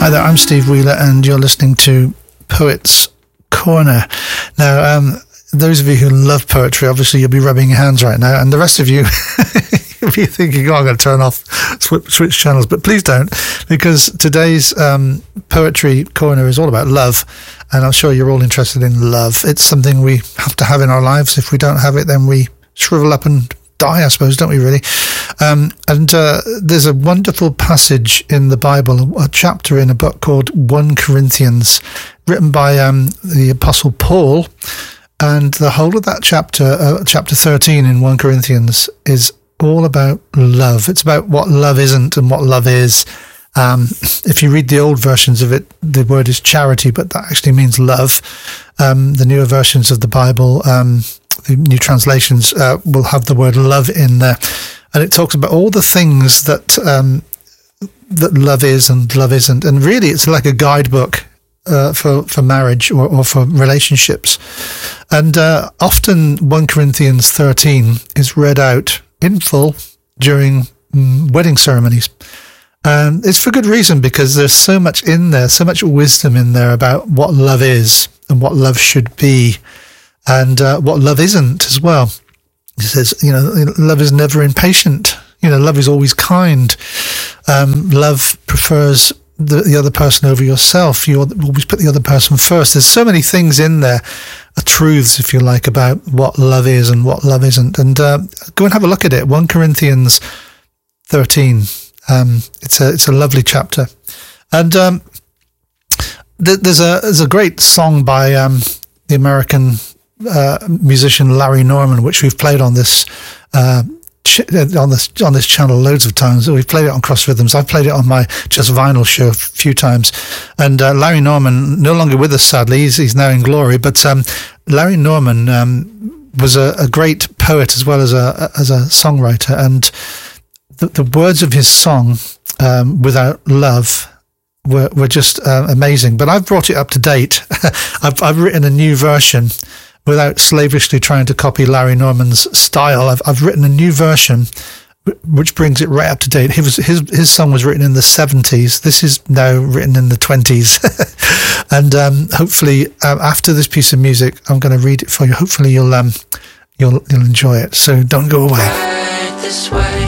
Hi there, I'm Steve Wheeler and you're listening to Poets Corner. Now, those of you who love poetry, obviously you'll be rubbing your hands right now, and the rest of you, you'll be thinking, I'm going to turn off, switch channels, but please don't, because today's Poetry Corner is all about love, and I'm sure you're all interested in love. It's something we have to have in our lives. If we don't have it, then we shrivel up and die, I suppose, don't we, really? There's a wonderful passage in the Bible, a chapter in a book called 1 Corinthians, written by the Apostle Paul, and the whole of that chapter, chapter 13 in 1 Corinthians, is all about love. It's about what love isn't and what love is. If you read the old versions of it, the word is charity, but that actually means love. The newer versions of the Bible, the new translations will have the word love in there, and it talks about all the things that that love is and love isn't, and really it's like a guidebook for marriage or for relationships. And often 1 Corinthians 13 is read out in full during wedding ceremonies. It's for good reason, because there's so much in there, so much wisdom in there about what love is and what love should be, and what love isn't as well. He says, love is never impatient. Love is always kind. Love prefers the other person over yourself. You always put the other person first. There's so many things in there, truths, if you like, about what love is and what love isn't. And go and have a look at it. 1 Corinthians 13. It's a lovely chapter. And there's a great song by the American musician Larry Norman, which we've played on this on this channel loads of times. We've played it on Cross Rhythms. I've played it on my Just Vinyl show a few times. And Larry Norman, no longer with us, sadly, he's now in glory. But Larry Norman was a great poet as well as a songwriter. And the words of his song, Without Love, were just amazing. But I've brought it up to date. I've written a new version without slavishly trying to copy Larry Norman's style. I've written a new version which brings it right up to date. His song was written in the 70s. This is now written in the 20s. And hopefully after this piece of music, I'm going to read it for you. Hopefully you'll enjoy it. So don't go away. Right this way.